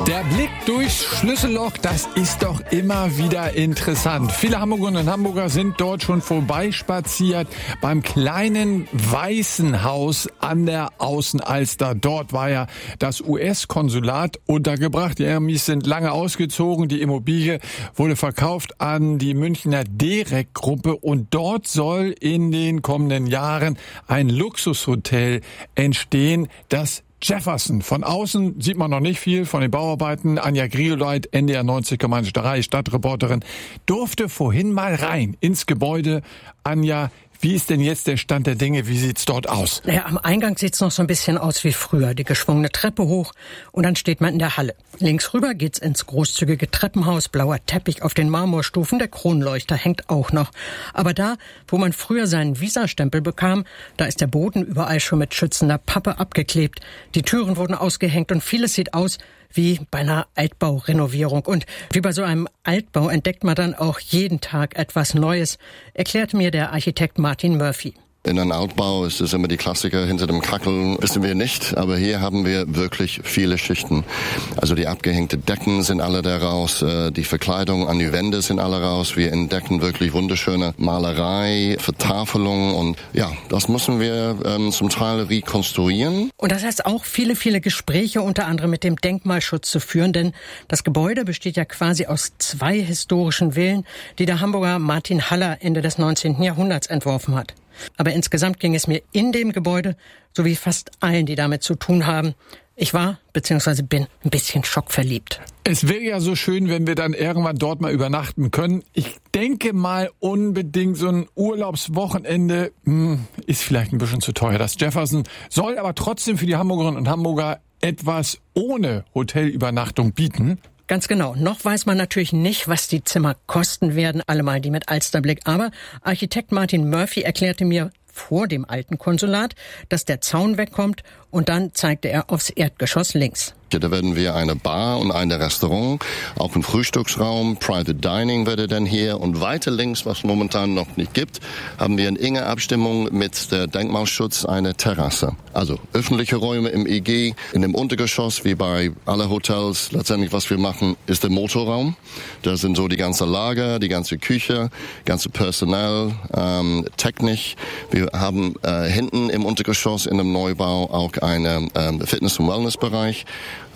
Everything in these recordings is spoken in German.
Der Blick durchs Schlüsselloch, das ist doch immer wieder interessant. Viele Hamburgerinnen und Hamburger sind dort schon vorbeispaziert beim kleinen Weißen Haus an der Außenalster. Dort war ja das US-Konsulat untergebracht. Die Amis sind lange ausgezogen. Die Immobilie wurde verkauft an die Münchner Derek-Gruppe und dort soll in den kommenden Jahren ein Luxushotel entstehen, das Jefferson. Von außen sieht man noch nicht viel von den Bauarbeiten. Anja Griegeleit, NDR 90,3 Stadtreporterin, durfte vorhin mal rein ins Gebäude. Anja, wie ist denn jetzt der Stand der Dinge? Wie sieht's dort aus? Naja, am Eingang sieht's noch so ein bisschen aus wie früher. Die geschwungene Treppe hoch und dann steht man in der Halle. Links rüber geht's ins großzügige Treppenhaus. Blauer Teppich auf den Marmorstufen. Der Kronleuchter hängt auch noch. Aber da, wo man früher seinen Visastempel bekam, da ist der Boden überall schon mit schützender Pappe abgeklebt. Die Türen wurden ausgehängt und vieles sieht aus wie bei einer Altbaurenovierung. Und wie bei so einem Altbau entdeckt man dann auch jeden Tag etwas Neues, erklärt mir der Architekt Martin Murphy. In einem Altbau ist es immer die Klassiker, hinter dem Kackel wissen wir nicht, aber hier haben wir wirklich viele Schichten. Also die abgehängten Decken sind alle da raus, die Verkleidung an die Wände sind alle raus. Wir entdecken wirklich wunderschöne Malerei, Vertafelung und ja, das müssen wir zum Teil rekonstruieren. Und das heißt auch viele, viele Gespräche unter anderem mit dem Denkmalschutz zu führen, denn das Gebäude besteht ja quasi aus 2 historischen Villen, die der Hamburger Martin Haller Ende des 19. Jahrhunderts entworfen hat. Aber insgesamt ging es mir in dem Gebäude, so wie fast allen, die damit zu tun haben. Ich war bzw. bin ein bisschen schockverliebt. Es wäre ja so schön, wenn wir dann irgendwann dort mal übernachten können. Ich denke mal unbedingt so ein Urlaubswochenende ist vielleicht ein bisschen zu teuer. Das Jefferson soll aber trotzdem für die Hamburgerinnen und Hamburger etwas ohne Hotelübernachtung bieten. Ganz genau. Noch weiß man natürlich nicht, was die Zimmer kosten werden, allemal die mit Alsterblick. Aber Architekt Martin Murphy erklärte mir vor dem alten Konsulat, dass der Zaun wegkommt und dann zeigte er aufs Erdgeschoss links. Da werden wir eine Bar und ein Restaurant, auch ein Frühstücksraum, Private Dining wird dann hier und weiter links, was momentan noch nicht gibt, haben wir in enger Abstimmung mit der Denkmalschutz eine Terrasse. Also öffentliche Räume im EG, in dem Untergeschoss, wie bei alle Hotels. Letztendlich, was wir machen, ist der Motorraum. Da sind so die ganze Lager, die ganze Küche, ganze Personal, technisch. Wir haben hinten im Untergeschoss in dem Neubau auch einen Fitness- und Wellnessbereich.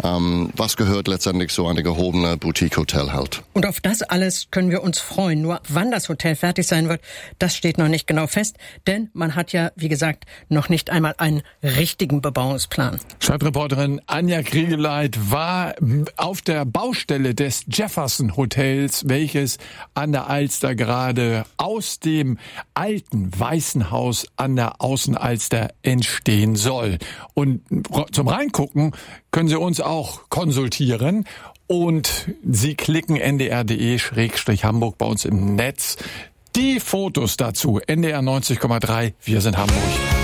Was gehört letztendlich so eine gehobene Boutique-Hotel halt. Und auf das alles können wir uns freuen. Nur wann das Hotel fertig sein wird, das steht noch nicht genau fest. Denn man hat ja, wie gesagt, noch nicht einmal einen richtigen Bebauungsplan. Stadtreporterin Anja Griegeleit war auf der Baustelle des Jefferson Hotels, welches an der Alster gerade aus dem alten Weißen Haus an der Außenalster entstehen soll. Und zum Reingucken können Sie uns auch konsultieren und Sie klicken ndr.de/Hamburg bei uns im Netz. Die Fotos dazu, NDR 90,3, wir sind Hamburg.